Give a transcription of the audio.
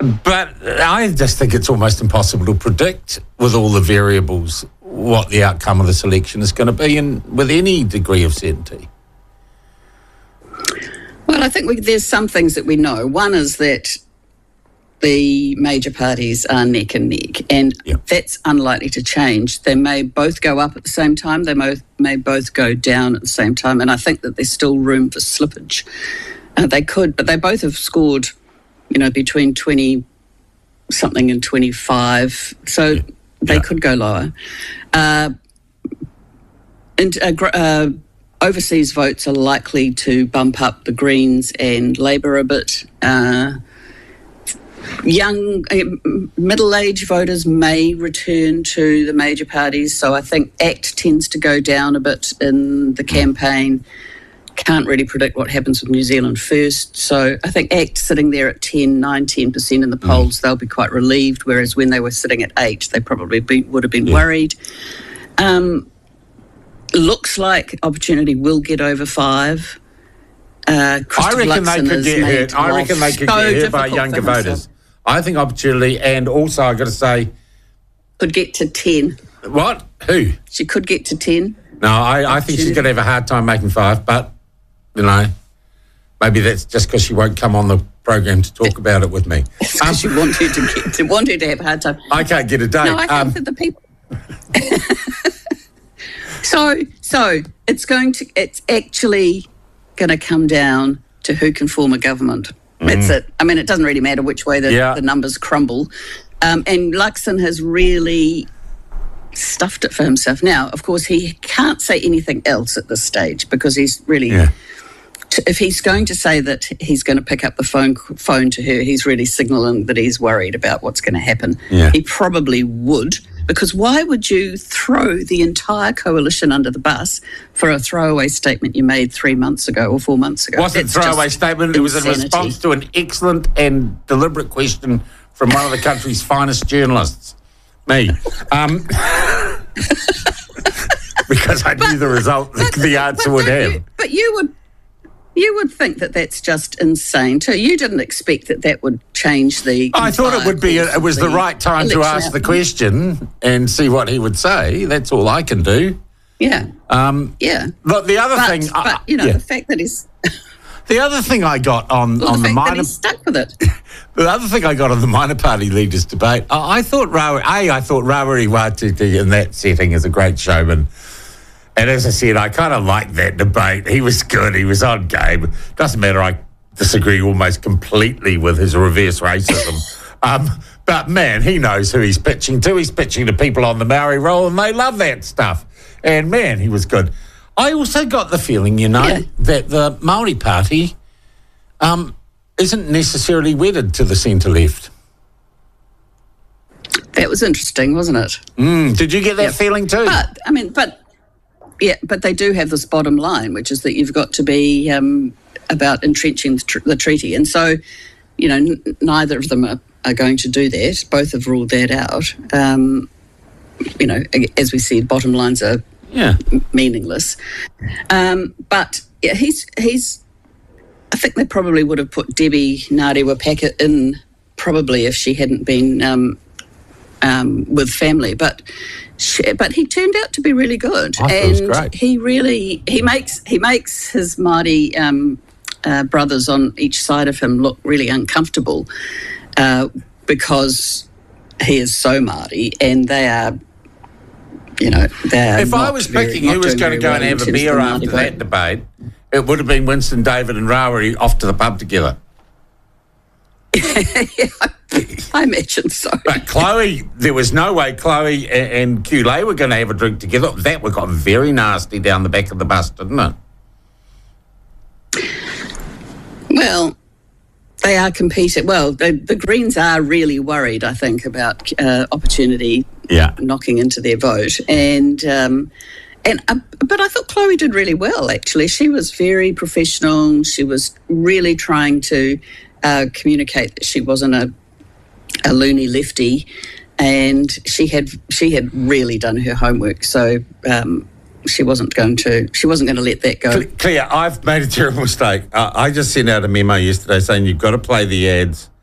But I just think it's almost impossible to predict with all the variables what the outcome of this election is going to be, and with any degree of certainty. Well, I think there's some things that we know. One is that the major parties are neck and neck, and that's unlikely to change. They may both go up at the same time. They may both go down at the same time, and I think that there's still room for slippage. They could, but they both have scored, between 20-something and 25, so they could go lower. Overseas votes are likely to bump up the Greens and Labour a bit. Young, middle-aged voters may return to the major parties, so I think ACT tends to go down a bit in the campaign. Can't really predict what happens with New Zealand First, so I think ACT sitting there at 10% in the polls, they'll be quite relieved, whereas when they were sitting at 8, they probably would have been worried. Looks like Opportunity will get over 5. I reckon they could get hurt. I reckon they could get hurt by younger voters. I think Opportunity, and also I've got to say, could get to 10. What? Who? She could get to 10. No, I think she's going to have a hard time making 5, but, maybe that's just because she won't come on the program to talk about it with me. Because you want her to have a hard time. I can't get a date. No, I think that the people... So it's actually going to come down to who can form a government. That's it. I mean, it doesn't really matter which way the numbers crumble. And Luxon has really stuffed it for himself. Now, of course, he can't say anything else at this stage because he's really... If he's going to say that he's going to pick up the phone to her, he's really signalling that he's worried about what's going to happen. Yeah. He probably would, because why would you throw the entire coalition under the bus for a throwaway statement you made 3 months ago or 4 months ago? It wasn't a throwaway statement. It was in response to an excellent and deliberate question from one of the country's finest journalists, me. Because I knew the result, the answer would have. But you would think that that's just insane too. You didn't expect that would change the... I thought it would be. It was the right time to ask the question and see what he would say. That's all I can do. Yeah. But the other thing... the fact that he's... The other thing I got on the minor... That he's stuck with it. The other thing I got on the minor party leaders debate, I thought Rawiri Watuti in that setting is a great showman. And as I said, I kind of liked that debate. He was good. He was on game. Doesn't matter, I disagree almost completely with his reverse racism. But, man, he knows who he's pitching to. He's pitching to people on the Maori roll, and they love that stuff. And, man, he was good. I also got the feeling, that the Maori Party isn't necessarily wedded to the centre-left. That was interesting, wasn't it? Did you get that feeling too? But they do have this bottom line, which is that you've got to be about entrenching the treaty. And so, neither of them are going to do that. Both have ruled that out. As we said, bottom lines are meaningless. But he's. I think they probably would have put Debbie Ngāti-Wapaka in probably if she hadn't been with family, but he turned out to be really good. And great. he makes his Māori brothers on each side of him look really uncomfortable because he is so Māori, and they are. If I was picking who was going to go and have a beer after that debate, it would have been Winston, David and Rawiri off to the pub together. I imagine so. But Chloe, there was no way Chloe and Kulei were going to have a drink together. That got very nasty down the back of the bus, didn't it? Well, they are competing. Well, the Greens are really worried, I think, about Opportunity knocking into their vote. But I thought Chloe did really well, actually. She was very professional. She was really trying to communicate that she wasn't a loony lefty, and she had really done her homework. So she wasn't going to let that go. Claire, I've made a terrible mistake. I just sent out a memo yesterday saying you've got to play the ads